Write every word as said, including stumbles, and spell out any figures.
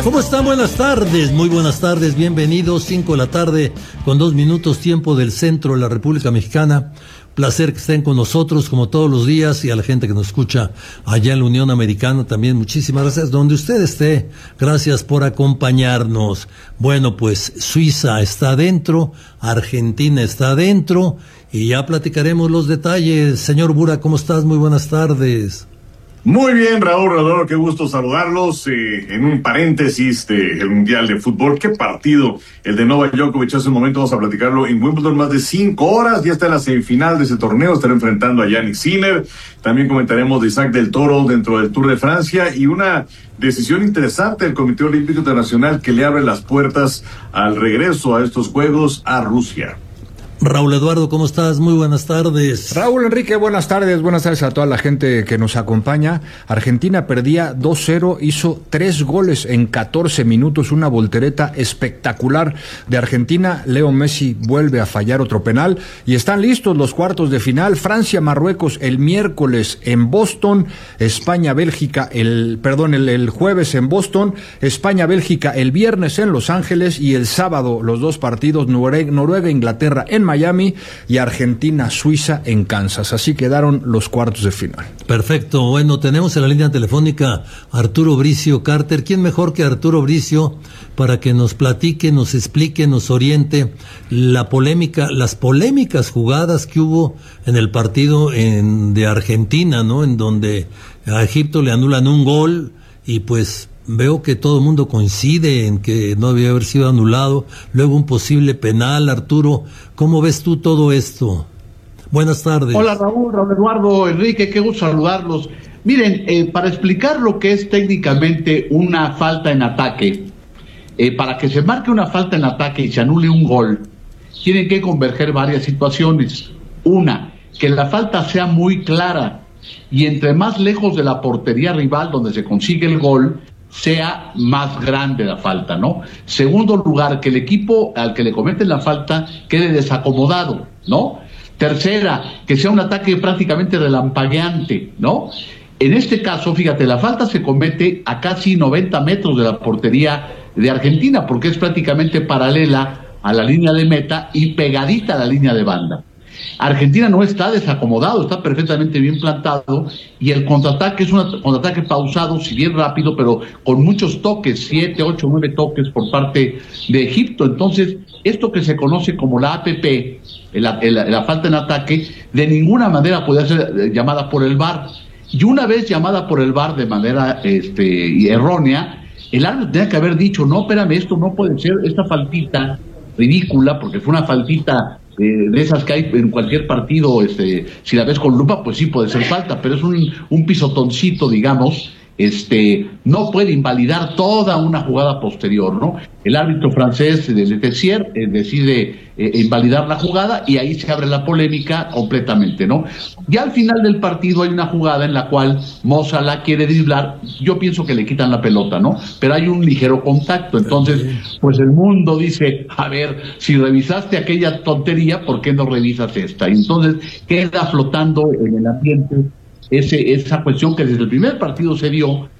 ¿Cómo están? Buenas tardes, muy buenas tardes, bienvenidos, cinco de la tarde con dos minutos, tiempo del centro de la República Mexicana. Placer que estén con nosotros como todos los días, y a la gente que nos escucha allá en la Unión Americana también muchísimas gracias, donde usted esté, gracias por acompañarnos. Bueno, pues Suiza está adentro, Argentina está adentro, y ya platicaremos los detalles. Señor Bura, ¿cómo estás? Muy buenas tardes. Muy bien, Raúl Rodolfo, qué gusto saludarlos. Eh, en un paréntesis de el Mundial de Fútbol, qué partido el de Novak Djokovic. Hace un momento vamos a platicarlo en Wimbledon, más de cinco horas, ya está en la semifinal de ese torneo, estará enfrentando a Jannik Sinner. También comentaremos de Isaac del Toro dentro del Tour de Francia, y una decisión interesante del Comité Olímpico Internacional que le abre las puertas al regreso a estos Juegos a Rusia. Raúl Eduardo, ¿cómo estás? Muy buenas tardes. Raúl Enrique, buenas tardes, buenas tardes a toda la gente que nos acompaña. Argentina perdía dos cero, hizo tres goles en catorce minutos, una voltereta espectacular de Argentina. Leo Messi vuelve a fallar otro penal, y están listos los cuartos de final. Francia-Marruecos el miércoles en Boston, España-Bélgica el, perdón, el, el jueves en Boston, España-Bélgica el viernes en Los Ángeles, y el sábado los dos partidos, Noruega-Inglaterra en Miami y Argentina-Suiza en Kansas. Así quedaron los cuartos de final. Perfecto. Bueno, tenemos en la línea telefónica a Arturo Bricio Carter. ¿Quién mejor que Arturo Bricio para que nos platique, nos explique, nos oriente la polémica, las polémicas jugadas que hubo en el partido en, de Argentina, ¿no? En donde a Egipto le anulan un gol, y pues veo que todo el mundo coincide en que no debía haber sido anulado, luego un posible penal. Arturo, ¿cómo ves tú todo esto? Buenas tardes. Hola Raúl, Raúl Eduardo, Enrique, qué gusto saludarlos. Miren, eh, para explicar lo que es técnicamente una falta en ataque, eh, para que se marque una falta en ataque y se anule un gol, tienen que converger varias situaciones. Una, que la falta sea muy clara, y entre más lejos de la portería rival donde se consigue el gol, sea más grande la falta, ¿no? Segundo lugar, que el equipo al que le cometen la falta quede desacomodado, ¿no? Tercera, que sea un ataque prácticamente relampagueante, ¿no? En este caso, fíjate, la falta se comete a casi noventa metros de la portería de Argentina, porque es prácticamente paralela a la línea de meta y pegadita a la línea de banda. Argentina no está desacomodado, está perfectamente bien plantado, y el contraataque es un contraataque pausado, si bien rápido, pero con muchos toques, siete, ocho, nueve toques por parte de Egipto. Entonces, esto que se conoce como la A P P, la, la, la falta en ataque, de ninguna manera puede ser llamada por el V A R. Y una vez llamada por el V A R de manera este, errónea, el árbitro tenía que haber dicho, no, espérame, esto no puede ser, esta faltita ridícula, porque fue una faltita Eh, de esas que hay en cualquier partido, este, si la ves con lupa, pues sí puede ser falta, pero es un, un pisotoncito, digamos, este, no puede invalidar toda una jugada posterior, ¿no? El árbitro francés de Tessier eh, decide eh, invalidar la jugada, y ahí se abre la polémica completamente, ¿no? Ya al final del partido hay una jugada en la cual Mo Salah quiere driblar, yo pienso que le quitan la pelota, ¿no? Pero hay un ligero contacto, entonces, pues el mundo dice, a ver, si revisaste aquella tontería, ¿por qué no revisas esta? Y entonces queda flotando en el ambiente Ese, esa cuestión que desde el primer partido se dio,